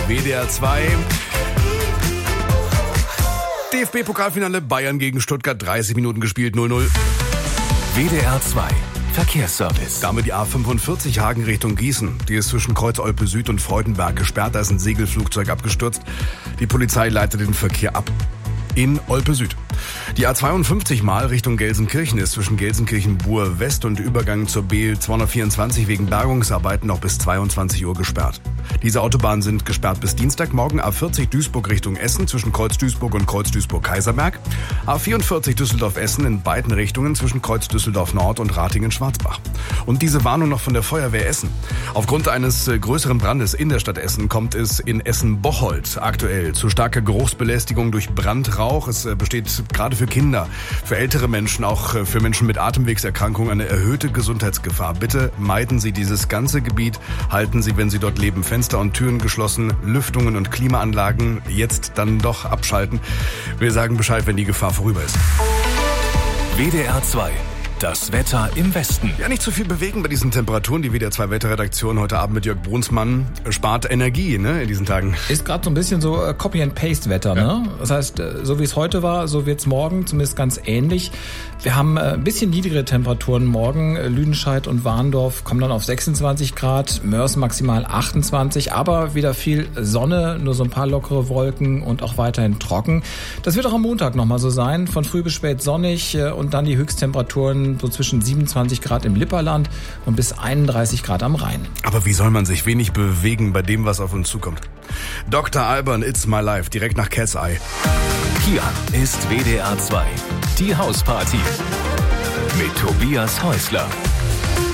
WDR 2. DFB-Pokalfinale Bayern gegen Stuttgart, 30 Minuten gespielt, 0-0. WDR 2 Verkehrsservice. Damit die A45 Hagen Richtung Gießen. Die ist zwischen Kreuz-Olpe Süd und Freudenberg gesperrt. Da ist ein Segelflugzeug abgestürzt. Die Polizei leitet den Verkehr ab. In Olpe Süd. Die A52 mal Richtung Gelsenkirchen ist zwischen Gelsenkirchen-Buhr West und Übergang zur B224 wegen Bergungsarbeiten noch bis 22 Uhr gesperrt. Diese Autobahnen sind gesperrt bis Dienstagmorgen. A40 Duisburg Richtung Essen zwischen Kreuz Duisburg und Kreuz Duisburg-Kaiserberg. A44 Düsseldorf-Essen in beiden Richtungen zwischen Kreuz Düsseldorf-Nord und Ratingen-Schwarzbach. Und diese Warnung noch von der Feuerwehr Essen. Aufgrund eines größeren Brandes in der Stadt Essen kommt es in Essen-Bocholt aktuell zu starker Geruchsbelästigung durch Brandrauch. Es besteht gerade für Kinder, für ältere Menschen, auch für Menschen mit Atemwegserkrankungen eine erhöhte Gesundheitsgefahr. Bitte meiden Sie dieses ganze Gebiet. Halten Sie, wenn Sie dort leben, Fenster und Türen geschlossen, Lüftungen und Klimaanlagen jetzt dann doch abschalten. Wir sagen Bescheid, wenn die Gefahr vorüber ist. WDR 2. Das Wetter im Westen. Ja, nicht zu viel bewegen bei diesen Temperaturen. Die WDR 2 Wetterredaktion heute Abend mit Jörg Brunsmann spart Energie, ne, in diesen Tagen. Ist gerade so ein bisschen so Copy-and-Paste-Wetter, ne? Das heißt, so wie es heute war, so wird's morgen, zumindest ganz ähnlich. Wir haben ein bisschen niedrigere Temperaturen morgen. Lüdenscheid und Warndorf kommen dann auf 26 Grad, Mörs maximal 28, aber wieder viel Sonne, nur so ein paar lockere Wolken und auch weiterhin trocken. Das wird auch am Montag nochmal so sein, von früh bis spät sonnig und dann die Höchsttemperaturen so zwischen 27 Grad im Lipperland und bis 31 Grad am Rhein. Aber wie soll man sich wenig bewegen bei dem, was auf uns zukommt? Dr. Alban, It's My Life, direkt nach Cat's Eye. Hier ist WDR 2, die Hausparty mit Tobias Häusler.